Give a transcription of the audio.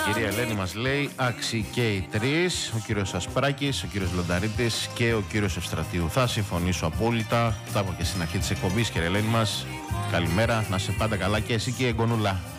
κυρία Ελένη μας λέει άξιοι και οι τρεις, ο κύριος Ασπράκης, ο κύριος Λονταρίτης και ο κύριος Ευστρατείου. Θα συμφωνήσω απόλυτα. Τα είπα και στην αρχή της εκπομπής, κυρία Ελένη μας. Καλημέρα, να σε πάντα καλά και εσύ και η εγγονούλα.